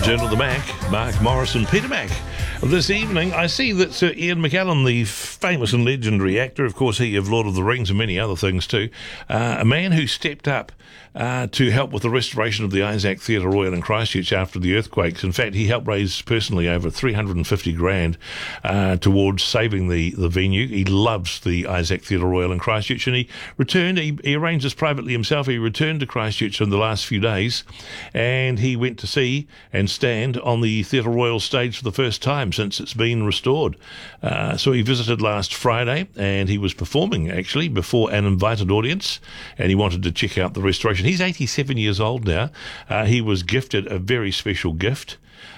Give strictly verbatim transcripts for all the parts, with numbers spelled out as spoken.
return of the Mac, Mark Morris and Peter Mac. This evening, I see that Sir Ian McKellen, the famous and legendary actor, of course, he of Lord of the Rings and many other things too, uh, a man who stepped up uh, to help with the restoration of the Isaac Theatre Royal in Christchurch after the earthquakes. In fact, he helped raise personally over three hundred fifty grand uh, towards saving the, the venue. He loves the Isaac Theatre Royal in Christchurch, and he returned, he, he arranged this privately himself, he returned to Christchurch in the last few days, and he went to see and stand on the Theatre Royal stage for the first time since it's been restored. Uh, so he visited last Friday, and he was performing actually before an invited audience, and he wanted to check out the restoration. He's eighty-seven years old now. Uh, he was gifted a very special gift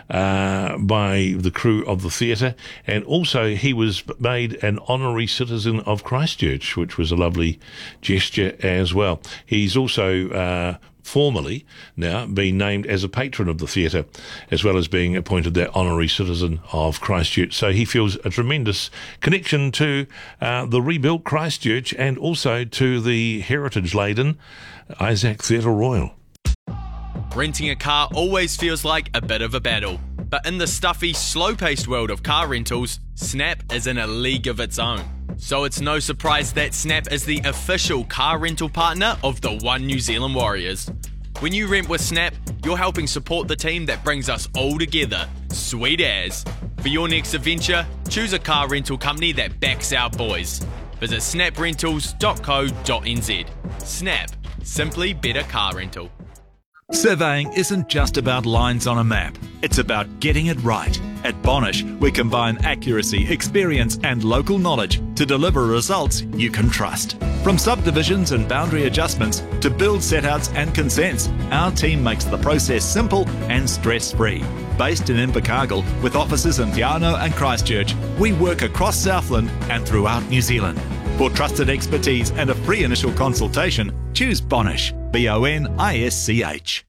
uh, by the crew of the theatre, and also he was made an honorary citizen of Christchurch, which was a lovely gesture as well. He's also uh, formally now been named as a patron of the theatre, as well as being appointed that honorary citizen of Christchurch. So he feels a tremendous connection to uh, the rebuilt Christchurch and also to the heritage-laden Isaac Theatre Royal. Renting a car always feels like a bit of a battle, but in the stuffy, slow-paced world of car rentals, Snap is in a league of its own. So it's no surprise that Snap is the official car rental partner of the One New Zealand Warriors. When you rent with Snap, you're helping support the team that brings us all together. Sweet as. For your next adventure, choose a car rental company that backs our boys. Visit snap rentals dot co dot n z. Snap. Simply better car rental. Surveying isn't just about lines on a map, it's about getting it right. At Bonish, we combine accuracy, experience and local knowledge to deliver results you can trust. From subdivisions and boundary adjustments to build setouts and consents, our team makes the process simple and stress-free. Based in Invercargill with offices in Te Anau and Christchurch, we work across Southland and throughout New Zealand. For trusted expertise and a free initial consultation, choose Bonish. B O N I S C H.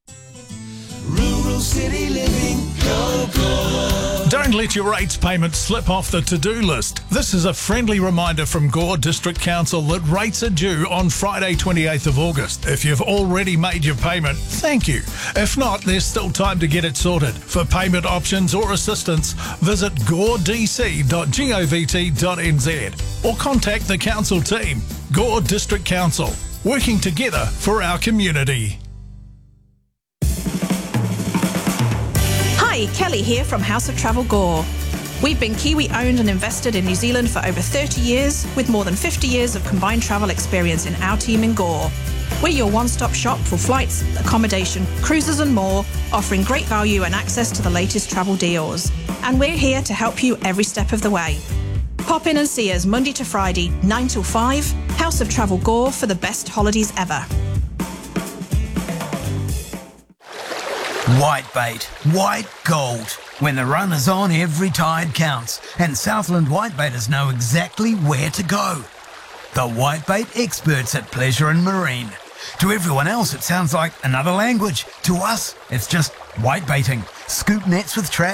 Rural City Living, go, go. Don't let your rates payment slip off the to-do list. This is a friendly reminder from Gore District Council that rates are due on Friday twenty-eighth of August. If you've already made your payment, thank you. If not, there's still time to get it sorted. For payment options or assistance, visit gore d c dot govt dot n z or contact the council team. Gore District Council, working together for our community. Hi, Kelly here from House of Travel Gore. We've been Kiwi owned and invested in New Zealand for over thirty years, with more than fifty years of combined travel experience in our team in Gore. We're your one-stop shop for flights, accommodation, cruises and more, offering great value and access to the latest travel deals. And we're here to help you every step of the way. Pop in and see us Monday to Friday, nine till five, House of Travel Gore, for the best holidays ever. Whitebait, white gold. When the run is on, every tide counts, and Southland Whitebaiters know exactly where to go. The Whitebait experts at Pleasure and Marine. To everyone else, it sounds like another language. To us, it's just whitebaiting. Scoop nets with traps.